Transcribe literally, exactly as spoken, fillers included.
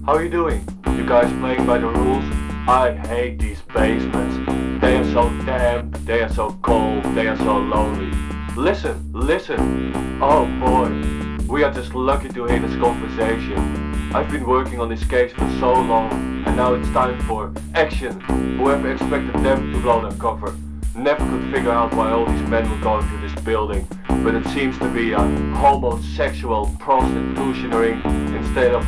How you doing? You guys playing by the rules? I hate these basements. They are so damp, they are so cold, they are so lonely. Listen, listen. Oh boy, we are just lucky to hear this conversation. I've been working on this case for so long, and now it's time for action. Whoever expected them to blow their cover never could figure out why all these men were going to this building, but it seems to be a homosexual prostitution ring instead of